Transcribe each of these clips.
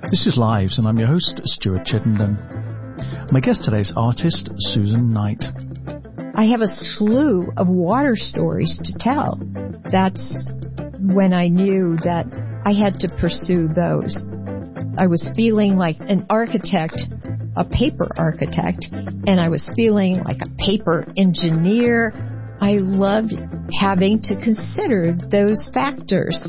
This is Lives, and I'm your host, Stuart Chittenden. My guest today is artist Susan Knight. I have a slew of water stories to tell. That's when I knew that I had to pursue those. I was feeling like an architect, a paper architect, and I was feeling like a paper engineer. I loved having to consider those factors.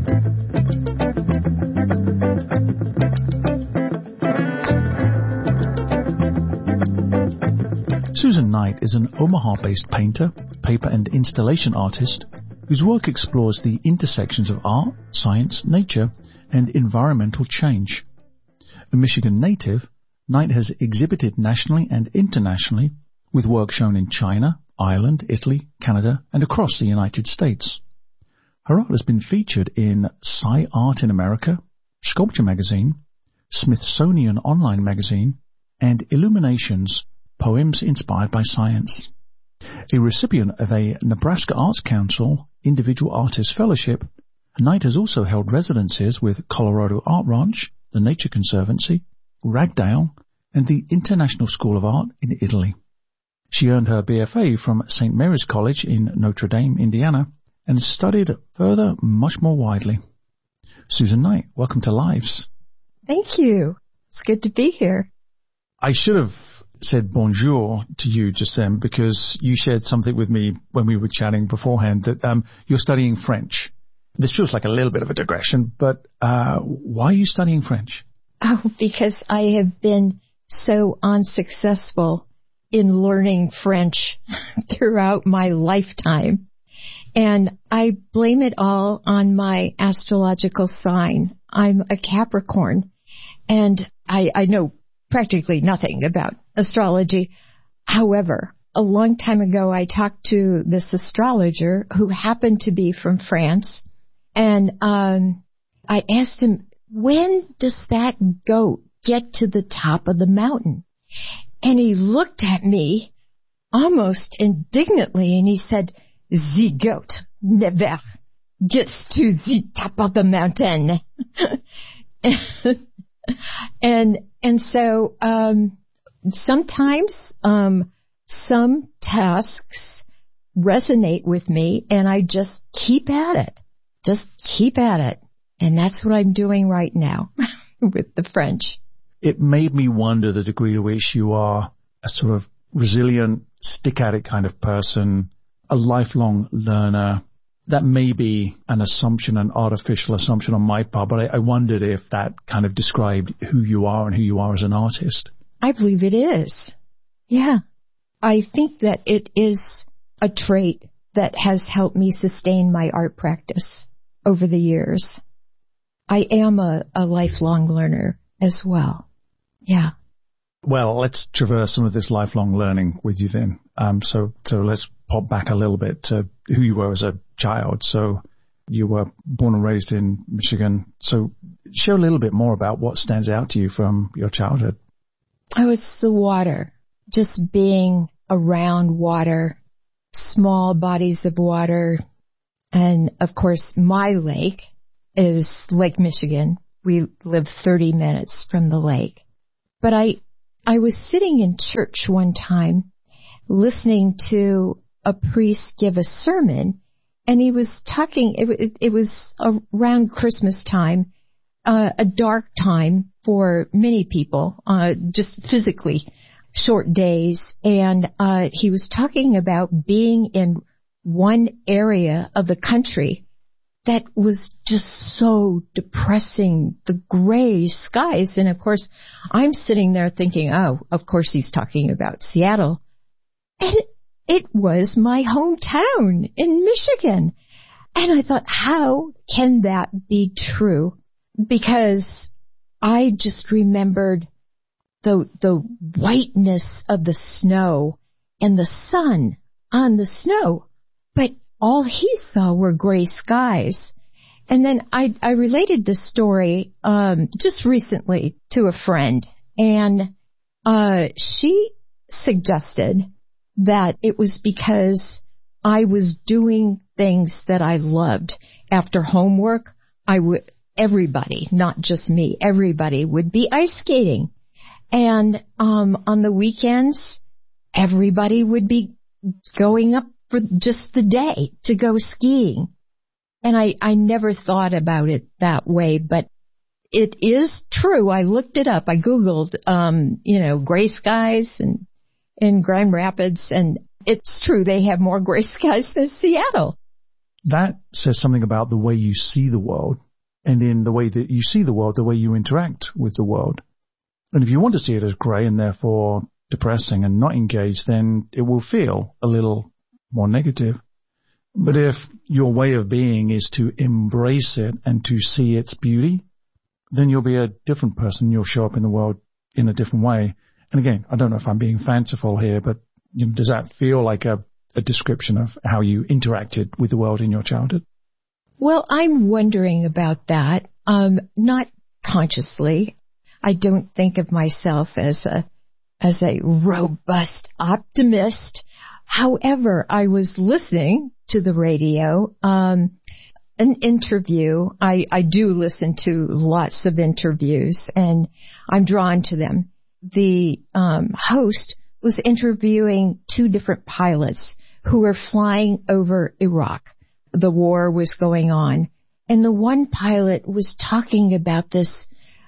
Susan Knight is an Omaha-based painter, paper and installation artist whose work explores the intersections of art, science, nature, and environmental change. A Michigan native, Knight has exhibited nationally and internationally with work shown in China, Ireland, Italy, Canada, and across the United States. Her art has been featured in Sci-Art in America, Sculpture Magazine, Smithsonian Online Magazine, and Illuminations, Poems Inspired by Science. A recipient of a Nebraska Arts Council Individual Artist Fellowship, Knight has also held residencies with Colorado Art Ranch, the Nature Conservancy, Ragdale, and the International School of Art in Italy. She earned her BFA from St. Mary's College in Notre Dame, Indiana, and studied further much more widely. Susan Knight, welcome to Lives. Thank you. It's good to be here. I should have said bonjour to you just then because you shared something with me when we were chatting beforehand that you're studying French. This feels like a little bit of a digression, but why are you studying French? Oh, because I have been so unsuccessful in learning French throughout my lifetime. And I blame it all on my astrological sign. I'm a Capricorn, and I know practically nothing about astrology. However, a long time ago, I talked to this astrologer who happened to be from France, and I asked him, when does that goat get to the top of the mountain? And he looked at me almost indignantly, and he said, the goat never gets to the top of the mountain. And so sometimes some tasks resonate with me, and I just keep at it. Just keep at it. And that's what I'm doing right now with the French. It made me wonder the degree to which you are a sort of resilient, stick-at-it kind of person, a lifelong learner. That may be an assumption, an artificial assumption on my part, but I wondered if that kind of described who you are and who you are as an artist. I believe it is. Yeah. I think that it is a trait that has helped me sustain my art practice over the years. I am a lifelong learner as well. Yeah. Well, let's traverse some of this lifelong learning with you then. So let's pop back a little bit to who you were as a child. So you were born and raised in Michigan. So share a little bit more about what stands out to you from your childhood. Oh, it's the water. Just being around water, small bodies of water. And, of course, my lake is Lake Michigan. We live 30 minutes from the lake. But I was sitting in church one time listening to a priest give a sermon, and he was talking, it was around Christmas time, a dark time for many people, just physically short days, and he was talking about being in one area of the country that was just so depressing, the gray skies. And of course, I'm sitting there thinking, oh, of course he's talking about Seattle. And it was my hometown in Michigan. And I thought, how can that be true? Because I just remembered the whiteness of the snow and the sun on the snow. But all he saw were gray skies. And then I related this story just recently to a friend, and she suggested that it was because I was doing things that I loved. After homework, I would everybody, not just me, everybody would be ice skating. And on the weekends, everybody would be going up for just the day to go skiing. And I never thought about it that way, but it is true. I looked it up. I Googled, gray skies in Grand Rapids, and it's true. They have more gray skies than Seattle. That says something about the way you see the world, and in the way that you see the world, the way you interact with the world. And if you want to see it as grey and therefore depressing and not engaged, then it will feel a little more negative. But if your way of being is to embrace it and to see its beauty, then you'll be a different person. You'll show up in the world in a different way. And again, I don't know if I'm being fanciful here, but does that feel like a description of how you interacted with the world in your childhood? Well, I'm wondering about that. Not consciously. I don't think of myself as a robust optimist. However, I was listening to the radio, an interview. I do listen to lots of interviews, and I'm drawn to them. The host was interviewing two different pilots who were flying over Iraq. The war was going on, and the one pilot was talking about this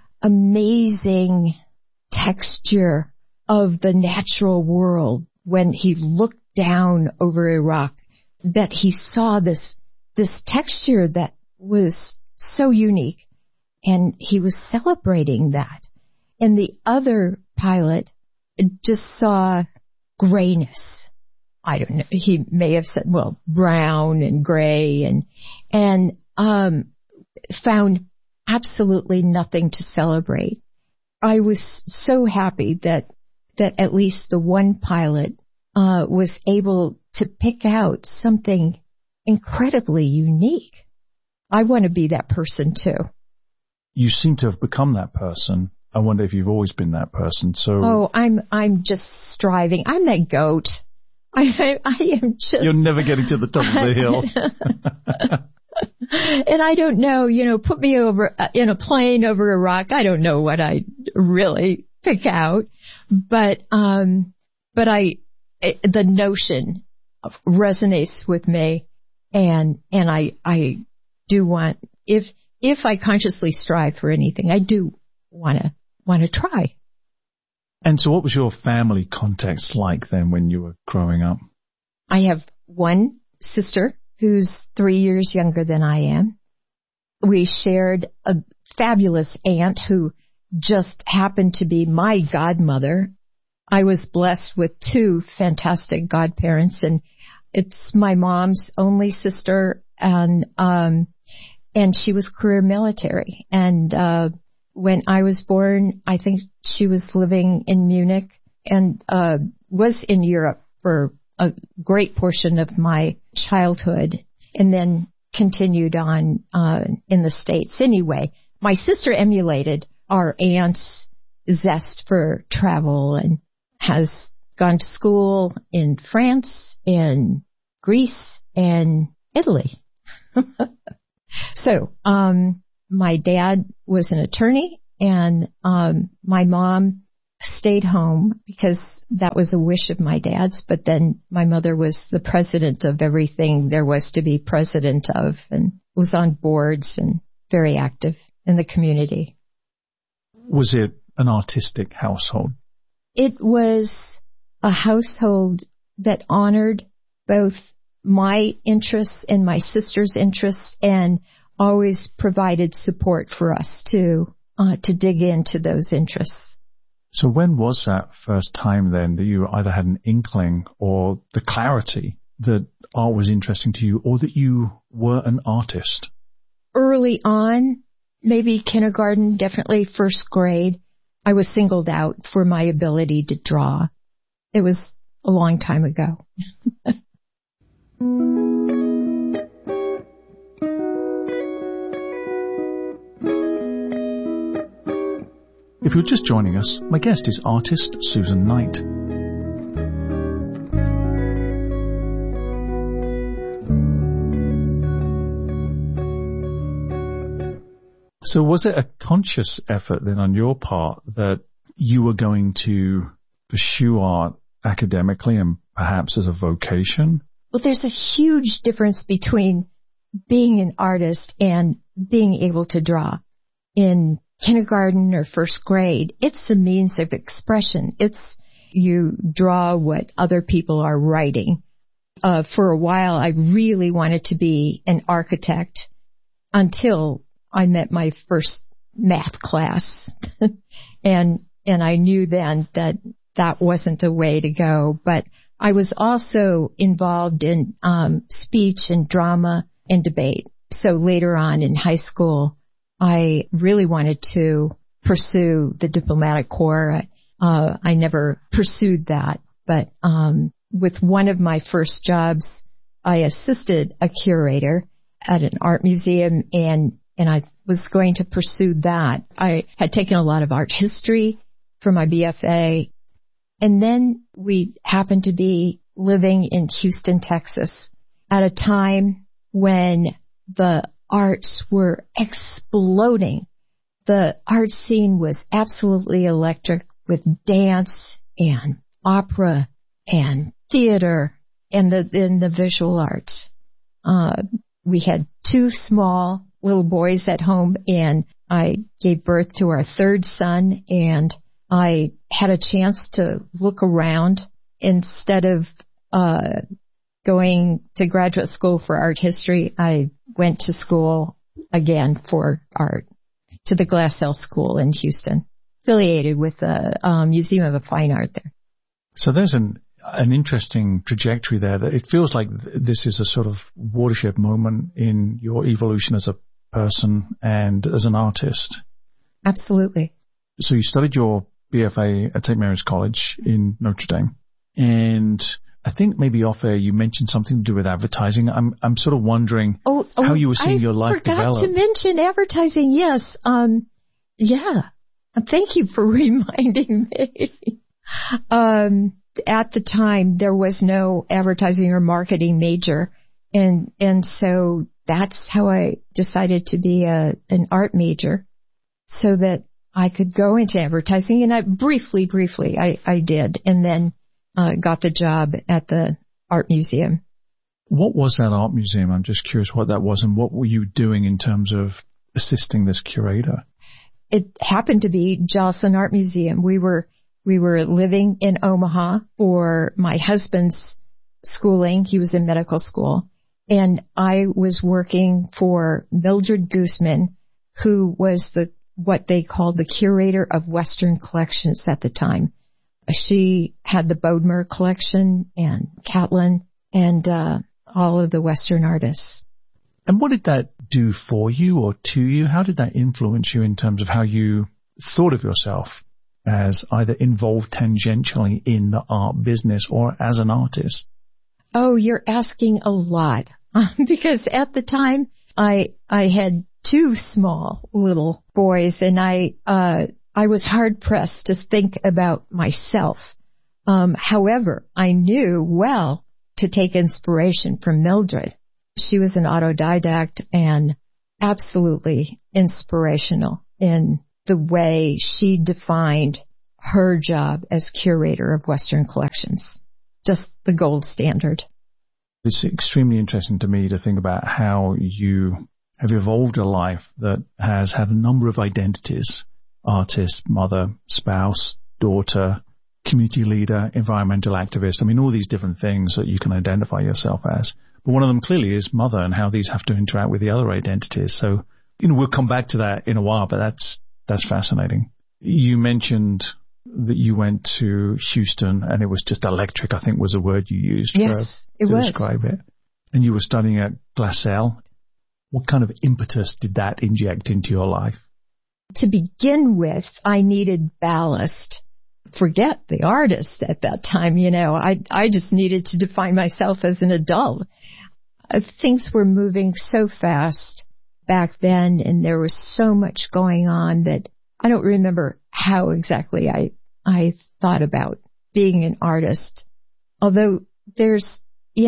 amazing texture of the natural world when he looked down over Iraq, that he saw this texture that was so unique, and he was celebrating that. And the other pilot just saw grayness. I don't know. He may have said, brown and gray, and found absolutely nothing to celebrate. I was so happy that at least the one pilot was able to pick out something incredibly unique. I want to be that person too. You seem to have become that person. I wonder if you've always been that person. So I'm just striving. I'm that goat. I am just. You're never getting to the top of the hill. And I don't know, put me over in a plane over Iraq. I don't know what I really pick out, but the notion resonates with me, and I do want, if I consciously strive for anything, I do want to try. And so what was your family context like then when you were growing up? I have one sister who's 3 years younger than I am. We shared a fabulous aunt who just happened to be my godmother. I was blessed with two fantastic godparents, and it's my mom's only sister, and she was career military. And when I was born, I think she was living in Munich and was in Europe for a great portion of my childhood, and then continued on in the States. Anyway, my sister emulated our aunt's zest for travel and has gone to school in France and Greece and Italy. So, my dad was an attorney, and my mom stayed home because that was a wish of my dad's, but then my mother was the president of everything there was to be president of, and was on boards and very active in the community. Was it an artistic household? It was a household that honored both my interests and my sister's interests, and always provided support for us to dig into those interests. So when was that first time then that you either had an inkling or the clarity that art was interesting to you, or that you were an artist? Early on, maybe kindergarten, definitely first grade, I was singled out for my ability to draw. It was a long time ago. If you're just joining us, my guest is artist Susan Knight. So was it a conscious effort then on your part that you were going to pursue art academically and perhaps as a vocation? Well, there's a huge difference between being an artist and being able to draw. In kindergarten or first grade, it's a means of expression. It's you draw what other people are writing. For a while, I really wanted to be an architect until I met my first math class. and I knew then that that wasn't the way to go. But I was also involved in speech and drama and debate. So later on in high school, I really wanted to pursue the diplomatic corps. I never pursued that, but with one of my first jobs, I assisted a curator at an art museum, and I was going to pursue that. I had taken a lot of art history for my BFA, and then we happened to be living in Houston, Texas, at a time when the arts were exploding. The art scene was absolutely electric with dance and opera and theater and the visual arts. We had two small little boys at home, and I gave birth to our third son, and I had a chance to look around instead of going to graduate school for art history. I went to school again for art to the Glassell School in Houston, affiliated with the Museum of Fine Art there. So there's an interesting trajectory there. That it feels like this is a sort of watershed moment in your evolution as a person and as an artist. Absolutely. So you studied your BFA at St. Mary's College in Notre Dame, and I think maybe off air you mentioned something to do with advertising. I'm sort of wondering how you were seeing your life develop. I forgot to mention advertising. Yes. Yeah. Thank you for reminding me. At the time, there was no advertising or marketing major, and so that's how I decided to be an art major, so that I could go into advertising. And I briefly I did, and then got the job at the art museum. What was that art museum? I'm just curious what that was, and what were you doing in terms of assisting this curator? It happened to be Jolson Art Museum. We were living in Omaha for my husband's schooling. He was in medical school. And I was working for Mildred Guzman, who was what they called the curator of Western collections at the time. She had the Bodmer collection and Catlin and all of the Western artists. And what did that do for you or to you? How did that influence you in terms of how you thought of yourself as either involved tangentially in the art business or as an artist? Oh, you're asking a lot. Because at the time, I had two small little boys, and I was hard pressed to think about myself. However, I knew well to take inspiration from Mildred. She was an autodidact and absolutely inspirational in the way she defined her job as curator of Western collections. Just the gold standard. It's extremely interesting to me to think about how you have evolved a life that has had a number of identities: artist, mother, spouse, daughter, community leader, environmental activist. I mean, all these different things that you can identify yourself as. But one of them clearly is mother, and how these have to interact with the other identities. So, we'll come back to that in a while, but that's fascinating. You mentioned that you went to Houston and it was just electric, I think was the word you used to describe it. And you were studying at Glassell. What kind of impetus did that inject into your life? To begin with, I needed ballast. Forget the artist at that time, I just needed to define myself as an adult. Things were moving so fast back then, and there was so much going on that I don't remember how exactly I thought about being an artist. Although there's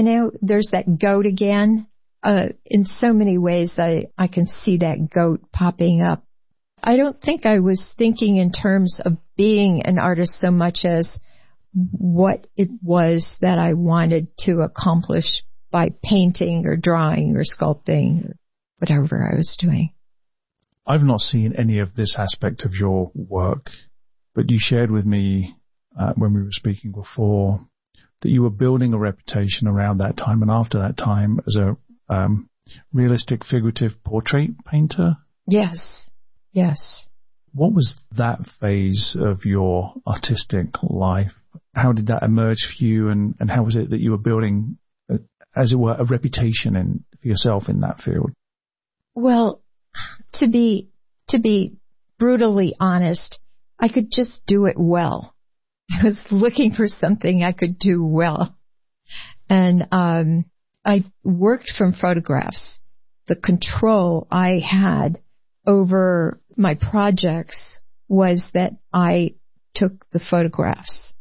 that goat again. In so many ways, I can see that goat popping up I don't think I was thinking in terms of being an artist so much as what it was that I wanted to accomplish by painting or drawing or sculpting or whatever I was doing. I've not seen any of this aspect of your work, but you shared with me when we were speaking before that you were building a reputation around that time and after that time as a realistic figurative portrait painter. Yes. What was that phase of your artistic life? How did that emerge for you, and how was it that you were building, as it were, a reputation for yourself in that field? Well, to be brutally honest, I could just do it well. I was looking for something I could do well. And I worked from photographs. The control I had over my projects was that I took the photographs.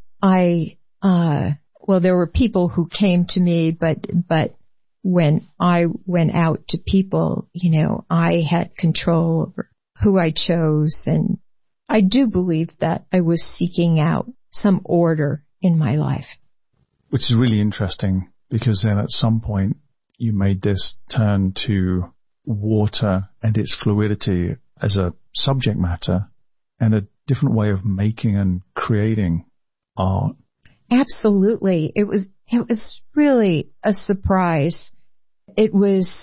There were people who came to me, but when I went out to people, I had control over who I chose, and I do believe that I was seeking out some order in my life. Which is really interesting, because then at some point you made this turn to water and its fluidity as a subject matter and a different way of making and creating art. Absolutely. It was really a surprise. It was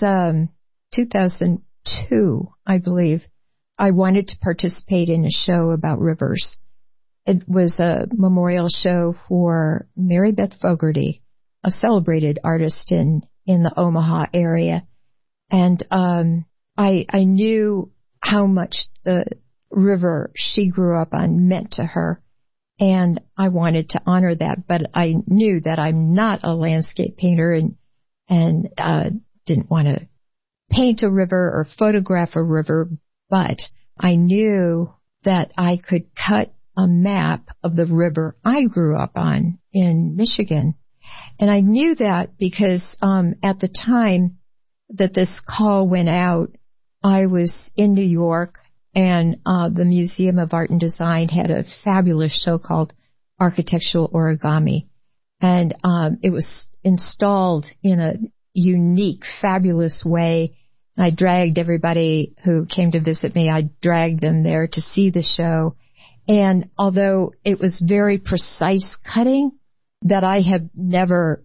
2002, I believe. I wanted to participate in a show about rivers. It was a memorial show for Mary Beth Fogarty, a celebrated artist in the Omaha area. And I knew how much the river she grew up on meant to her. And I wanted to honor that, but I knew that I'm not a landscape painter and didn't want to paint a river or photograph a river, but I knew that I could cut a map of the river I grew up on in Michigan. And I knew that because at the time that this call went out, I was in New York, and the Museum of Art and Design had a fabulous show called Architectural Origami. And it was installed in a unique, fabulous way. I dragged everybody who came to visit me, I dragged them there to see the show. And although it was very precise cutting that I have never,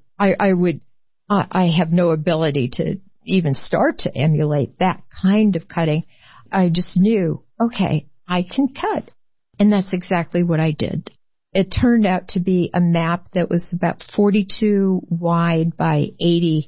I have no ability to even start to emulate that kind of cutting. I just knew, okay, I can cut. And that's exactly what I did. It turned out to be a map that was about 42 wide by 80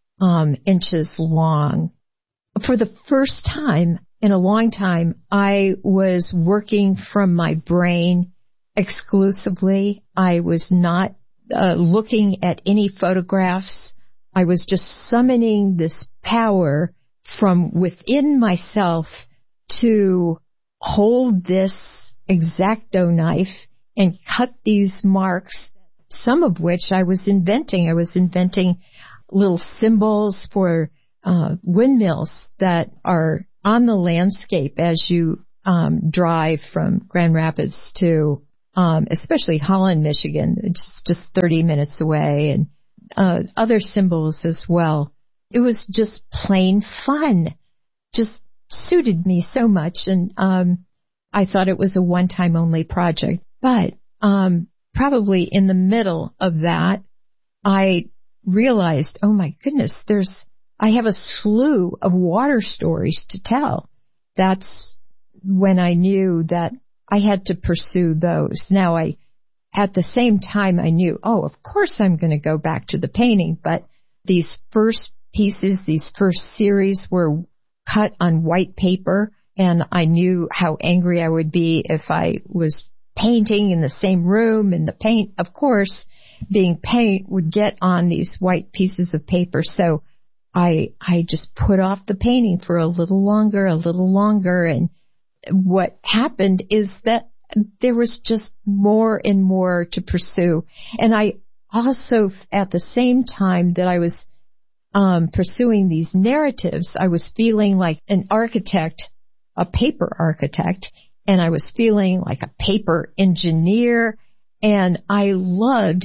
inches long. For the first time in a long time, I was working from my brain exclusively. I was not looking at any photographs. I was just summoning this power from within myself to hold this X-Acto knife and cut these marks, some of which I was inventing. I was inventing little symbols for windmills that are on the landscape as you drive from Grand Rapids to especially Holland, Michigan. It's just 30 minutes away, and other symbols as well. It was just plain fun. Just suited me so much, and I thought it was a one-time only project. But probably in the middle of that, I realized, oh my goodness, I have a slew of water stories to tell. That's when I knew that I had to pursue those. Now, at the same time, I knew, oh, of course I'm going to go back to the painting, but these first pieces, these first series were cut on white paper, and I knew how angry I would be if I was painting in the same room, and the paint, of course, being paint, would get on these white pieces of paper. So I just put off the painting for a little longer, and what happened is that there was just more and more to pursue. And I also, at the same time that I was pursuing these narratives, I was feeling like an architect a paper architect, and I was feeling like a paper engineer, and I loved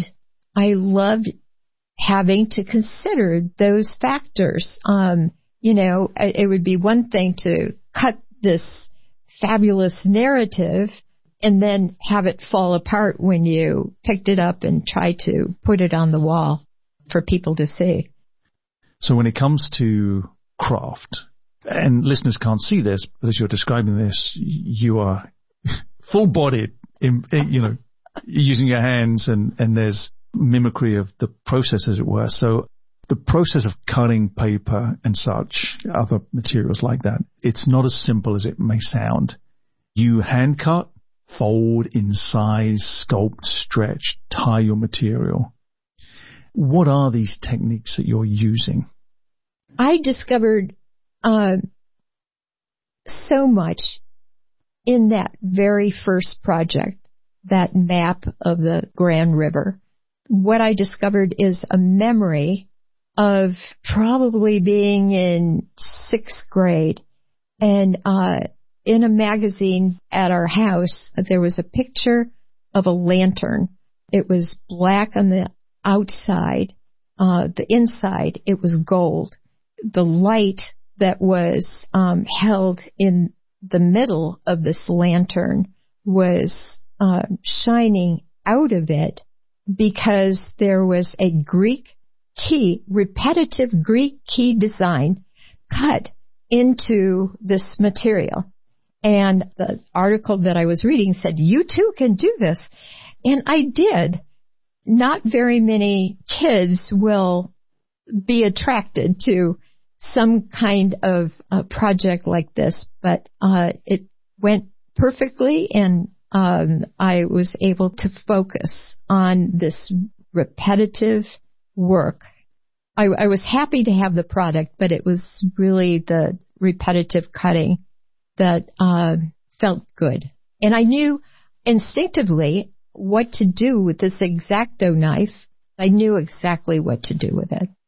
having to consider those factors. It would be one thing to cut this fabulous narrative and then have it fall apart when you picked it up and tried to put it on the wall for people to see. So when it comes to craft, and listeners can't see this, but as you're describing this, you are full-bodied, using your hands, and there's mimicry of the process, as it were. So the process of cutting paper and such, other materials like that, it's not as simple as it may sound. You hand cut, fold, incise, sculpt, stretch, tie your material. What are these techniques that you're using? I discovered so much in that very first project, that map of the Grand River. What I discovered is a memory of probably being in 6th grade, and in a magazine at our house, there was a picture of a lantern. It was black on the outside. The inside, it was gold. The light that was held in the middle of this lantern was shining out of it because there was a repetitive Greek key design cut into this material. And the article that I was reading said, you too can do this. And I did. Not very many kids will be attracted to some kind of a project like this, but it went perfectly, and I was able to focus on this repetitive work. I was happy to have the product, but it was really the repetitive cutting that felt good. And I knew instinctively what to do with this X-Acto knife. I knew exactly what to do with it.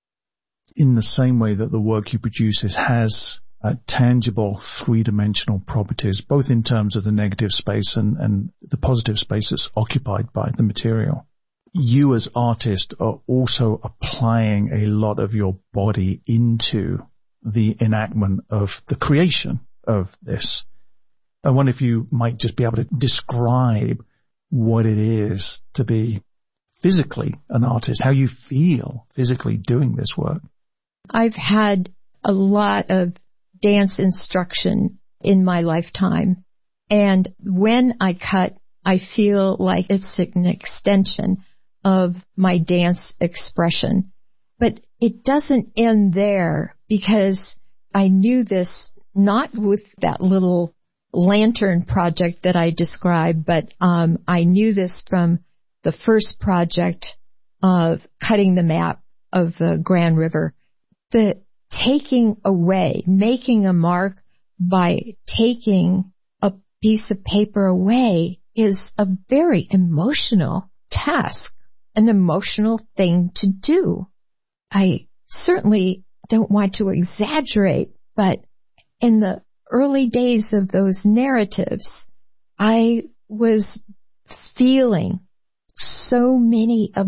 In the same way that the work you produce has tangible three-dimensional properties, both in terms of the negative space and the positive space that's occupied by the material, you as artist are also applying a lot of your body into the enactment of the creation of this. I wonder if you might just be able to describe what it is to be physically an artist, how you feel physically doing this work. I've had a lot of dance instruction in my lifetime, and when I cut, I feel like it's an extension of my dance expression. But it doesn't end there, because I knew this not with that little lantern project that I described, but I knew this from the first project of cutting the map of the Grand River. The taking away, making a mark by taking a piece of paper away is a very emotional task, an emotional thing to do. I certainly don't want to exaggerate, but in the early days of those narratives, I was feeling so many of